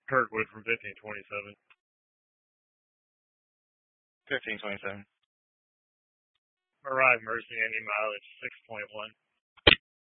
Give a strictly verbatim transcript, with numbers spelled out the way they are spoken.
Kirkwood from fifteen twenty-seven. fifteen twenty-seven. Arrive Mercy, any mileage, six point one.